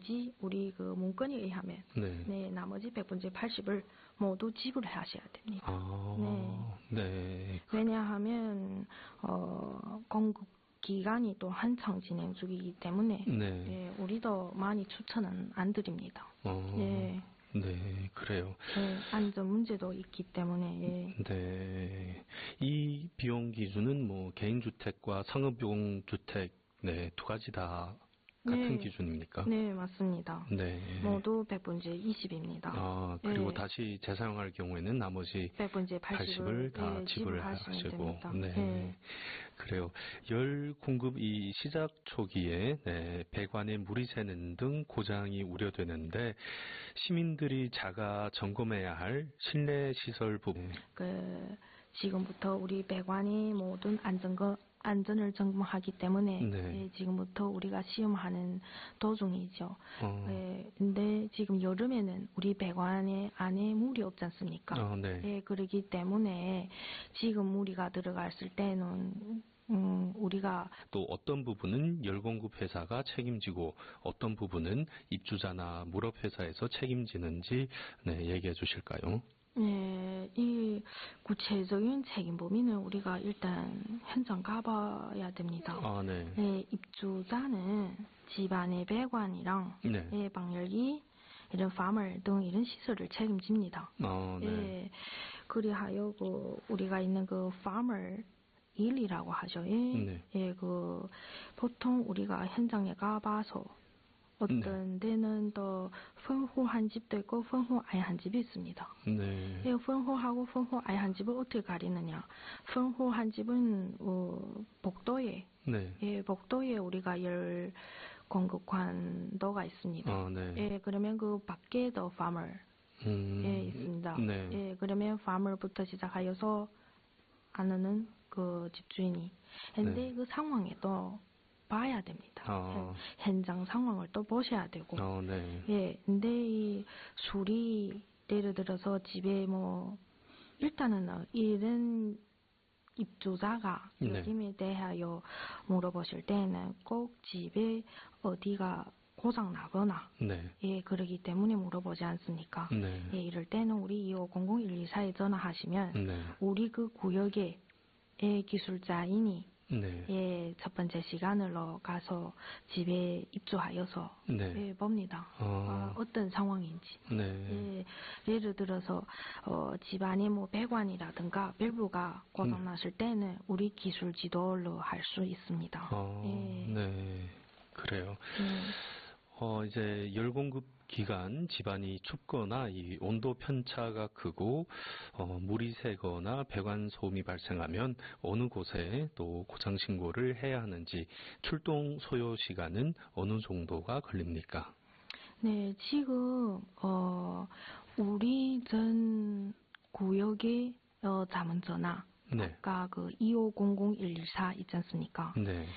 나머지 우리 그 문건에 의하면 나머지 100분의 80을 모두 지불하셔야 됩니다. 왜냐하면 공급 기간이 또 한창 진행 중이기 때문에 우리도 많이 추천은 안 드립니다. 네, 그래요. 안전 문제도 있기 때문에. 네, 이 비용 기준은 뭐 개인주택과 상업용 주택 두 가지 다 같은 기준입니까? 네, 맞습니다. 모두 100분의 20입니다. 그리고 다시 재사용할 경우에는 나머지 100분의 80을 다 지불하시고. 그래요. 열 공급이 시작 초기에 배관에 물이 새는 등 고장이 우려되는데 시민들이 자가 점검해야 할 실내 시설 부분. 지금부터 우리 배관이 모든 안전을 점검하기 때문에 지금부터 우리가 시험하는 도중이죠. 근데 지금 여름에는 우리 배관에 안에 물이 없지 않습니까? 그렇기 때문에 지금 우리가 들어갔을 때는 우리가 또 어떤 부분은 열공급 회사가 책임지고 어떤 부분은 입주자나 물업회사에서 책임지는지 얘기해 주실까요? 이 구체적인 책임 범위는 우리가 일단 현장 가봐야 됩니다. 입주자는 집안의 배관이랑 방열기, 이런 파멀 등 이런 시설을 책임집니다. 그리하여 우리가 있는 그 파멀 일이라고 하죠. 보통 우리가 현장에 가봐서 어떤 데는 또 펑호한 집도 있고 펑호 아예 한 집이 있습니다. 펑호하고 펑호 아예 한 집을 어떻게 가리느냐? 펑호한 집은 복도에 복도에 우리가 열 공급관도가 있습니다. 그러면 그 밖에도 파멀 있습니다. 그러면 파멀부터 시작하여서 안에는 그 집주인이. 근데 그 상황에도 봐야 됩니다. 현장 상황을 또 보셔야 되고. 근데 이 수리 예를 들어서 집에 일단은 이런 입주자가 여김에 대하여 물어보실 때는 꼭 집에 어디가 고장 나거나 그러기 때문에 물어보지 않습니까? 이럴 때는 우리 2500-124에 전화하시면 우리 그 구역의 기술자인이 첫 번째 시간으로 가서 집에 입주하여서 봅니다. 어떤 상황인지. 예를 들어서 집안에 배관이라든가 밸브가 고장났을 때는 우리 기술 지도로 할 수 있습니다. 그래요. 이제 열 공급 기간 집안이 춥거나 이 온도 편차가 크고 물이 새거나 배관 소음이 발생하면 어느 곳에 또 고장 신고를 해야 하는지 출동 소요 시간은 어느 정도가 걸립니까? 지금 우리 전 구역의 자문 전화 아까 그 2500-124 있지 않습니까?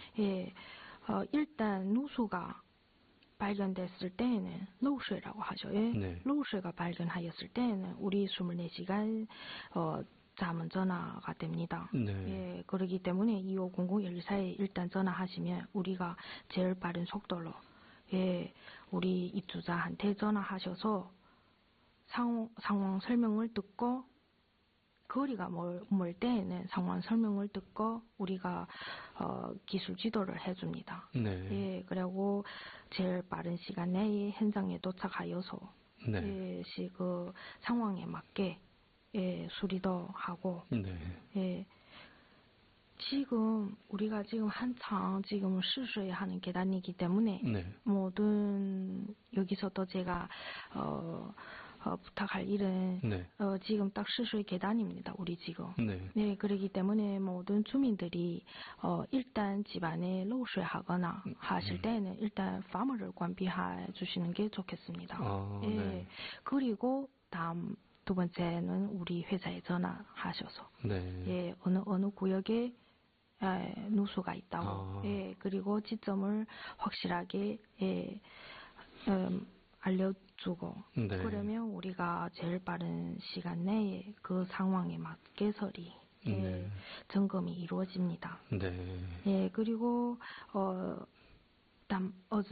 일단 누수가 발견됐을 때에는 로우쇠라고 하죠. 로우쇠가 발견하였을 때에는 우리 24시간 자문 전화가 됩니다. 그렇기 때문에 2500-124에 일단 전화하시면 우리가 제일 빠른 속도로 우리 입주자한테 전화하셔서 상황 설명을 듣고 거리가 멀 때에는 상황 설명을 듣고 우리가 기술 지도를 해줍니다. 그리고 제일 빠른 시간 내에 현장에 도착하여서 그 상황에 맞게 수리도 하고 지금 우리가 지금 한창 지금试水하는 계단이기 때문에 모든 여기서도 제가 부탁할 일은 지금 딱试水 계단입니다. 우리 지금. 그렇기 때문에 모든 주민들이 일단 집안에 로우쇠 하거나 하실 때는 일단 파머를 관비해 주시는 게 좋겠습니다. 그리고 다음 두 번째는 우리 회사에 전화하셔서 어느 구역에 누수가 있다고 그리고 지점을 확실하게 알려주고 그러면 우리가 제일 빠른 시간 내에 그 상황에 맞게 서리 점검이 이루어집니다. 그리고